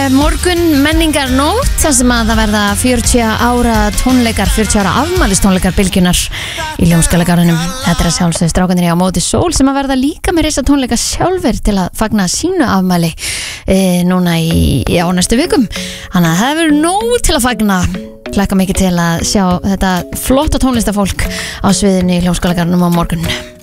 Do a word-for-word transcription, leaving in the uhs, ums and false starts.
morgun menningar nótt þar sem að það verða fjörutíu ára tónleikar, fjörutíu ára afmælistónleikar Bylgjunnar í Hljómskálagarðinum. Þetta er að sjálfsögðu strákarnir á móti sól sem að verða líka með risa tónleika sjálfur til að fagna sínu afmæli e, núna í, í á næstu vikum. Þannig að það verður nóg til að fagna. Hlakka mikið til að sjá þetta flotta tónlistafólk á sviðinu í Hljómskálagarðinum á morgun.